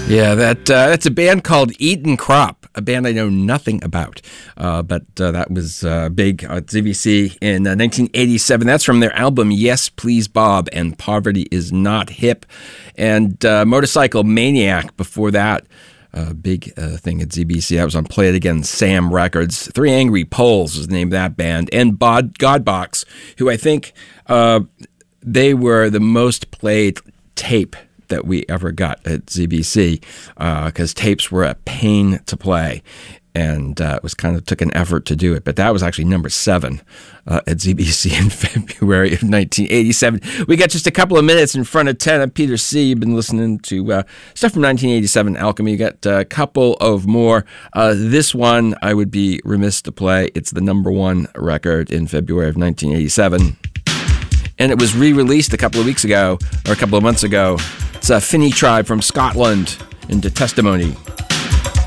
Yeah, that's a band called Eden Crop, a band I know nothing about, but that was big at ZBC in 1987. That's from their album Yes Please Bob and Poverty Is Not Hip, and Motorcycle Maniac before that. Big thing at ZBC. That was on Play It Again Sam Records. Three Angry Poles was the name of that band, and Godbox, who I think they were the most played tape that we ever got at ZBC, because tapes were a pain to play, and it was kind of took an effort to do it. But that was actually number 7 at ZBC in February of 1987. We got just a couple of minutes in front of 10. I'm Peter C. You've been listening to stuff from 1987 Alchemy. You got a couple of more. This one I would be remiss to play. It's the number 1 record in February of 1987. And it was re-released a couple of weeks ago, or a couple of months ago. It's a Finny Tribe from Scotland into Testimony.